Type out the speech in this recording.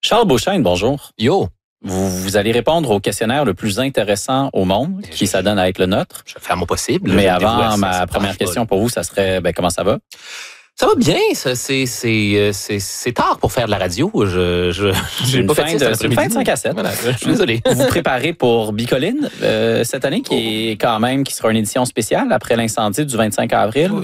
Charles Beauchesne, bonjour. Yo, Vous allez répondre au questionnaire le plus intéressant au monde, qui s'adonne à être le nôtre. je vais faire mon possible. Mais Je vais me dévouer à avant, ça, ma ça première marche pas, question pour vous, ça serait, comment ça va? Ça va bien, ça, c'est tard pour faire de la radio. J'ai pas fait ça cet C'est une après-midi. fin de 5 à 7. Voilà, je suis désolé. Vous vous préparez pour Bicoline cette année, qui sera une édition spéciale après l'incendie du 25 avril.